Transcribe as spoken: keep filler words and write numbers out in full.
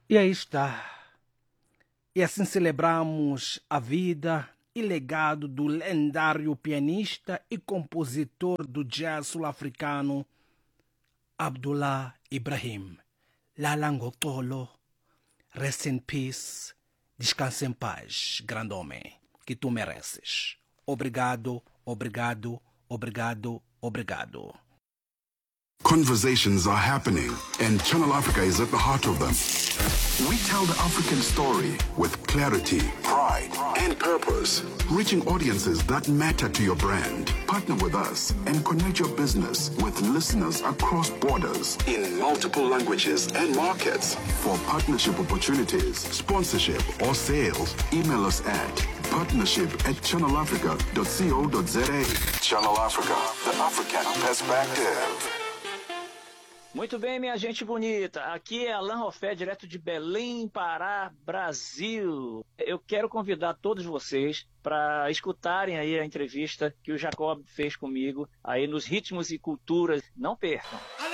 E aí está. E assim celebramos a vida e legado do lendário pianista e compositor do jazz sul-africano Abdullah Ibrahim. Lala Ngoxolo, rest in peace, descanse em paz, grande homem, que tu mereces. Obrigado, obrigado, obrigado, obrigado. Conversations are happening, and Channel Africa is at the heart of them. We tell the African story with clarity, pride, and purpose, reaching audiences that matter to your brand. Partner with us and connect your business with listeners across borders in multiple languages and markets. For partnership opportunities, sponsorship, or sales, email us at partnership at channel africa dot co dot za. Channel Africa, the African perspective. Muito bem, minha gente bonita. Aqui é Alain Rofé, direto de Belém, Pará, Brasil. Eu quero convidar todos vocês para escutarem aí a entrevista que o Jacob fez comigo aí nos Ritmos e Culturas. Não percam.